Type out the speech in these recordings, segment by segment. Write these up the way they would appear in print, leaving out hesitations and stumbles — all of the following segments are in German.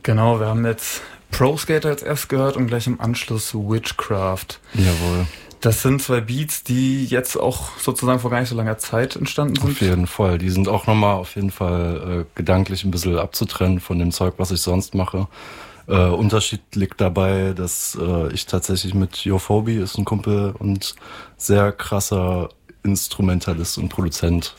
Genau, wir haben jetzt Pro Skater als erst gehört und gleich im Anschluss Witchcraft. Jawohl. Das sind 2 Beats, die jetzt auch sozusagen vor gar nicht so langer Zeit entstanden sind. Auf jeden Fall. Die sind auch nochmal auf jeden Fall gedanklich ein bisschen abzutrennen von dem Zeug, was ich sonst mache. Unterschied liegt dabei, dass ich tatsächlich mit Yophobie, ist ein Kumpel und sehr krasser Instrumentalist und Produzent,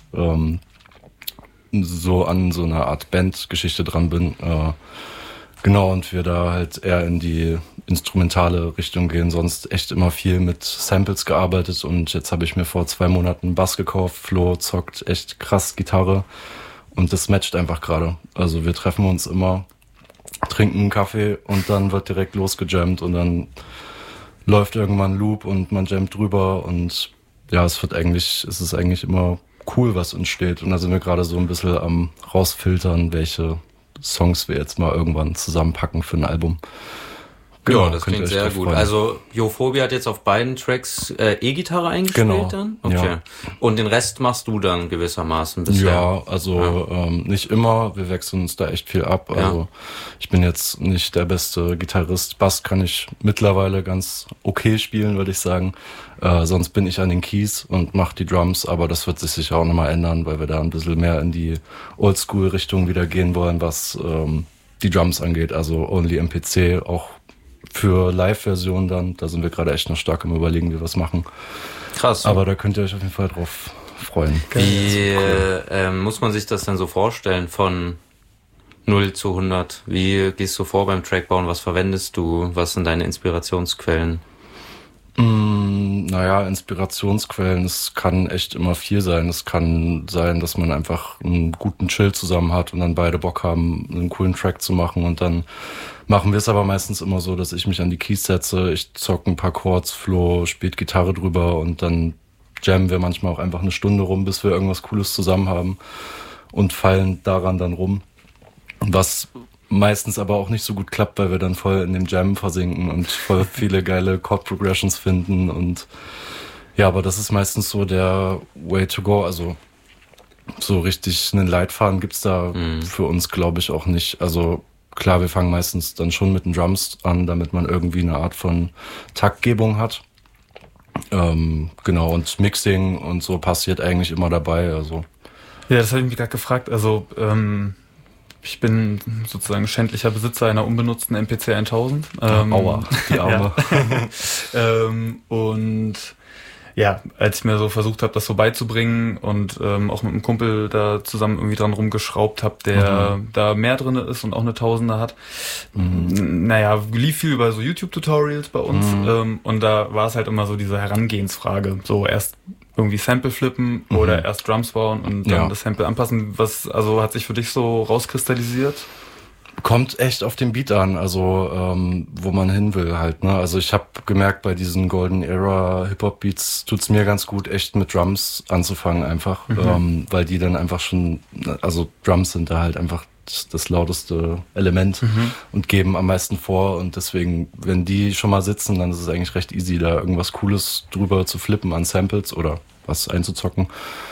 so an so einer Art Bandgeschichte dran bin. Genau, und wir da halt eher in die instrumentale Richtung gehen, sonst echt immer viel mit Samples gearbeitet und jetzt habe ich mir vor 2 Monaten einen Bass gekauft. Flo zockt echt krass Gitarre und das matcht einfach gerade. Also wir treffen uns immer, trinken einen Kaffee und dann wird direkt losgejammt und dann läuft irgendwann ein Loop und man jammt drüber und ja, es ist eigentlich immer cool, was entsteht und da sind wir gerade so ein bisschen am rausfiltern, welche Songs wir jetzt mal irgendwann zusammenpacken für ein Album. Genau, ja, das klingt sehr gut. Freuen. Also Yophobie hat jetzt auf beiden Tracks E-Gitarre eingespielt dann? Okay. Ja. Und den Rest machst du dann gewissermaßen bisher? Ja, also nicht immer. Wir wechseln uns da echt viel ab. Ja. Also ich bin jetzt nicht der beste Gitarrist. Bass kann ich mittlerweile ganz okay spielen, würde ich sagen. Sonst bin ich an den Keys und mache die Drums. Aber das wird sich sicher auch nochmal ändern, weil wir da ein bisschen mehr in die Oldschool-Richtung wieder gehen wollen, was die Drums angeht. Also Only MPC, auch für Live-Version dann, da sind wir gerade echt noch stark im Überlegen, wie wir was machen. Krass. Aber da könnt ihr euch auf jeden Fall drauf freuen. Wie muss man sich das denn so vorstellen von 0 zu 100? Wie gehst du vor beim Trackbauen? Was verwendest du? Was sind deine Inspirationsquellen? Naja, Inspirationsquellen, es kann echt immer viel sein. Es kann sein, dass man einfach einen guten Chill zusammen hat und dann beide Bock haben, einen coolen Track zu machen und dann machen wir es aber meistens immer so, dass ich mich an die Keys setze, ich zocke ein paar Chords, Flo spielt Gitarre drüber und dann jammen wir manchmal auch einfach eine Stunde rum, bis wir irgendwas Cooles zusammen haben und fallen daran dann rum. Was meistens aber auch nicht so gut klappt, weil wir dann voll in dem Jam versinken und voll viele geile Chord-Progressions finden und ja, aber das ist meistens so der Way to go, also so richtig einen Leitfaden gibt's da für uns, glaube ich, auch nicht. Also klar, wir fangen meistens dann schon mit den Drums an, damit man irgendwie eine Art von Taktgebung hat. Genau, und Mixing und so passiert eigentlich immer dabei. Also. Ja, das habe ich mich gerade gefragt. Also ich bin sozusagen schändlicher Besitzer einer unbenutzten MPC 1000. Aua, die Arme. Ja. Und ja, als ich mir so versucht habe, das so beizubringen und auch mit einem Kumpel da zusammen irgendwie dran rumgeschraubt habe, der da mehr drin ist und auch eine Tausender hat. Naja, lief viel über so YouTube-Tutorials bei uns und da war es halt immer so diese Herangehensfrage. So erst irgendwie Sample flippen oder erst Drums bauen und dann das Sample anpassen. Was also hat sich für dich so rauskristallisiert? Kommt echt auf den Beat an, also wo man hin will halt, ne? Also ich habe gemerkt, bei diesen Golden Era Hip-Hop-Beats tut's mir ganz gut, echt mit Drums anzufangen einfach, weil die dann einfach schon, also Drums sind da halt einfach das lauteste Element und geben am meisten vor und deswegen, wenn die schon mal sitzen, dann ist es eigentlich recht easy, da irgendwas Cooles drüber zu flippen an Samples oder was einzuzocken.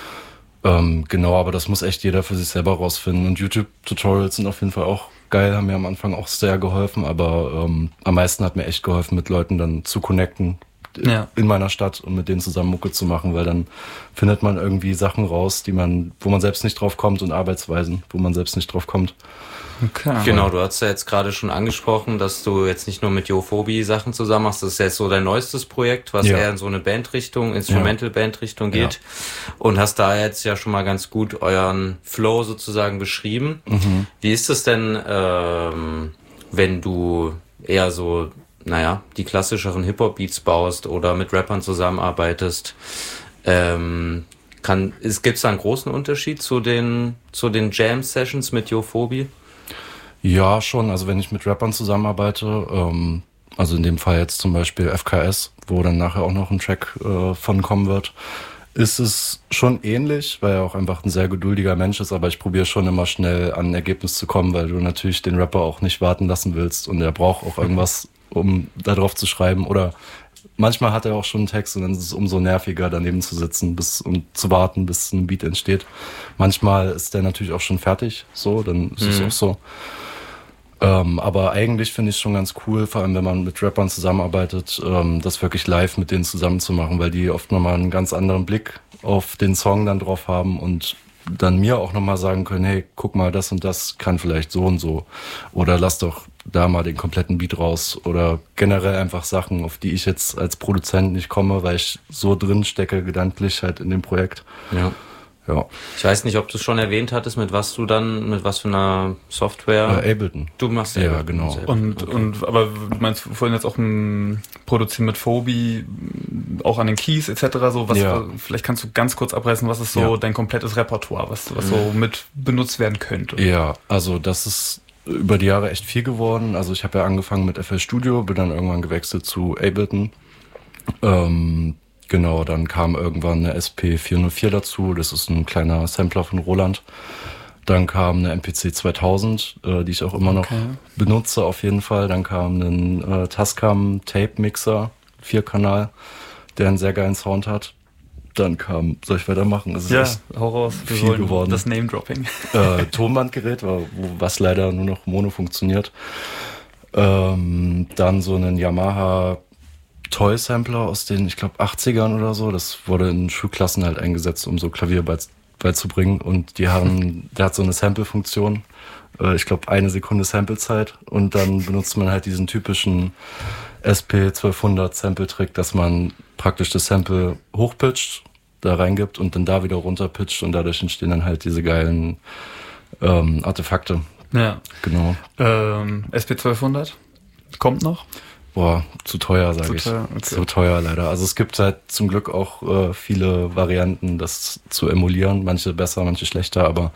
Genau, aber das muss echt jeder für sich selber rausfinden und YouTube-Tutorials sind auf jeden Fall auch geil, haben mir am Anfang auch sehr geholfen, aber am meisten hat mir echt geholfen, mit Leuten dann zu connecten in meiner Stadt und mit denen zusammen Mucke zu machen, weil dann findet man irgendwie Sachen raus, wo man selbst nicht drauf kommt und Arbeitsweisen, wo man selbst nicht drauf kommt. Okay. Genau, du hast ja jetzt gerade schon angesprochen, dass du jetzt nicht nur mit Yophobie Sachen zusammen machst, das ist jetzt so dein neuestes Projekt, was eher in so eine Bandrichtung, Instrumental-Bandrichtung geht und hast da jetzt ja schon mal ganz gut euren Flow sozusagen beschrieben. Wie ist es denn, wenn du eher so, die klassischeren Hip-Hop-Beats baust oder mit Rappern zusammenarbeitest? Gibt's da einen großen Unterschied zu den Jam-Sessions mit Yophobie? Ja, schon. Also wenn ich mit Rappern zusammenarbeite, also in dem Fall jetzt zum Beispiel FKS, wo dann nachher auch noch ein Track von kommen wird, ist es schon ähnlich, weil er auch einfach ein sehr geduldiger Mensch ist, aber ich probiere schon immer schnell an ein Ergebnis zu kommen, weil du natürlich den Rapper auch nicht warten lassen willst und er braucht auch irgendwas, um da drauf zu schreiben oder manchmal hat er auch schon einen Text und dann ist es umso nerviger, daneben zu sitzen und zu warten, bis ein Beat entsteht. Manchmal ist der natürlich auch schon fertig, so, dann ist es auch so. Aber eigentlich finde ich es schon ganz cool, vor allem wenn man mit Rappern zusammenarbeitet, das wirklich live mit denen zusammen zu machen, weil die oft nochmal einen ganz anderen Blick auf den Song dann drauf haben und dann mir auch nochmal sagen können, hey, guck mal, das und das kann vielleicht so und so. Oder lass doch da mal den kompletten Beat raus. Oder generell einfach Sachen, auf die ich jetzt als Produzent nicht komme, weil ich so drin stecke, gedanklich halt in dem Projekt. Ja. Ich weiß nicht, ob du es schon erwähnt hattest, mit was für einer Software? Ableton. Du machst ja, genau. Aber du meinst vorhin jetzt auch produzieren mit Phobi, auch an den Keys etc. So, vielleicht kannst du ganz kurz abreißen, was ist so dein komplettes Repertoire, was so mit benutzt werden könnte? Ja, also das ist über die Jahre echt viel geworden. Also ich habe ja angefangen mit FL Studio, bin dann irgendwann gewechselt zu Ableton. Genau, dann kam irgendwann eine SP404 dazu, das ist ein kleiner Sampler von Roland. Dann kam eine MPC 2000, die ich auch immer noch benutze auf jeden Fall. Dann kam ein Tascam Tape Mixer, 4-Kanal, der einen sehr geilen Sound hat. Dann kam, soll ich weitermachen? Es ist hau raus. Viel geworden. Das Name-Dropping. Tonbandgerät, was leider nur noch Mono funktioniert. Dann so einen Yamaha Toy-Sampler aus den, ich glaube, 80ern oder so. Das wurde in Schulklassen halt eingesetzt, um so Klavier beizubringen. Und der hat so eine Sample-Funktion. Ich glaube, 1 Sekunde Samplezeit. Und dann benutzt man halt diesen typischen SP1200 Sample-Trick, dass man praktisch das Sample hochpitcht, da reingibt und dann da wieder runterpitcht. Und dadurch entstehen dann halt diese geilen Artefakte. Ja. Genau. SP1200 kommt noch? Boah, zu teuer, sage ich. Okay. Zu teuer leider. Also es gibt halt zum Glück auch viele Varianten, das zu emulieren. Manche besser, manche schlechter, aber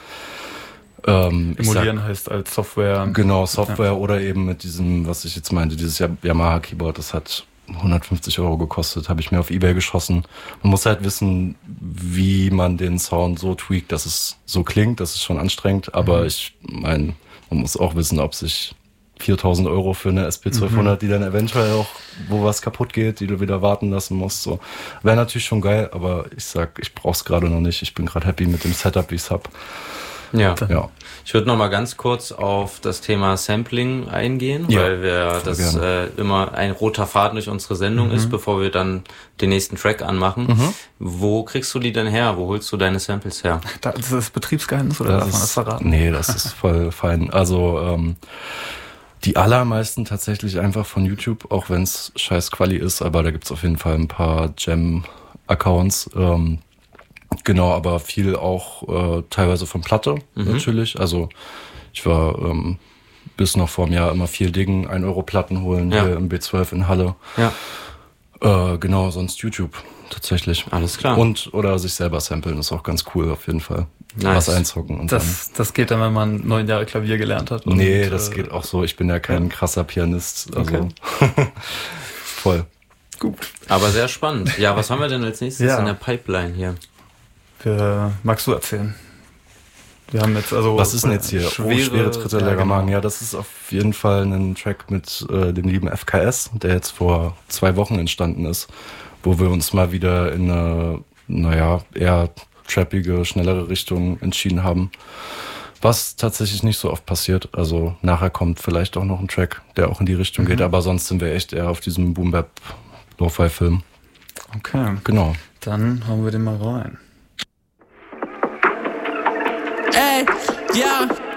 emulieren heißt als Software. Genau, Software oder eben mit diesem, was ich jetzt meinte, dieses Yamaha Keyboard, das hat 150 € gekostet, habe ich mir auf eBay geschossen. Man muss halt wissen, wie man den Sound so tweakt, dass es so klingt. Das ist schon anstrengend, aber ich meine, man muss auch wissen, ob sich 4.000 € für eine SP1200, die dann eventuell auch, wo was kaputt geht, die du wieder warten lassen musst. So. Wäre natürlich schon geil, aber ich brauch's gerade noch nicht. Ich bin gerade happy mit dem Setup, wie ich's hab. Ja. Ich würde noch mal ganz kurz auf das Thema Sampling eingehen, weil das immer ein roter Faden durch unsere Sendung ist, bevor wir dann den nächsten Track anmachen. Wo kriegst du die denn her? Wo holst du deine Samples her? Das ist Betriebsgeheimnis oder darf man das verraten? Nee, das ist voll fein. Also die allermeisten tatsächlich einfach von YouTube, auch wenn es scheiß Quali ist, aber da gibt's auf jeden Fall ein paar Jam-Accounts. Genau, aber viel auch teilweise von Platte natürlich. Also ich war bis noch vor einem Jahr immer viel diggen, 1 € Platten holen hier im B12 in Halle. Ja. Genau, sonst YouTube tatsächlich. Alles klar. Oder sich selber samplen, ist auch ganz cool auf jeden Fall. Nice. Was einzocken. Und das geht dann, wenn man 9 Jahre Klavier gelernt hat. Nee, das geht auch so. Ich bin ja kein krasser Pianist. Also voll. Gut. Aber sehr spannend. Ja, was haben wir denn als nächstes in der Pipeline hier? Magst du erzählen? Wir haben jetzt also. Was ist denn jetzt hier? Schwere Tritte lecker Magen. Ja, das ist auf jeden Fall ein Track mit dem lieben FKS, der jetzt vor 2 Wochen entstanden ist, wo wir uns mal wieder in eine, eher trappige, schnellere Richtung entschieden haben. Was tatsächlich nicht so oft passiert. Also nachher kommt vielleicht auch noch ein Track, der auch in die Richtung geht, aber sonst sind wir echt eher auf diesem Boom-Bap-Lo-Fi-Film. Okay. Genau. Dann hauen wir den mal rein. Ey, ja.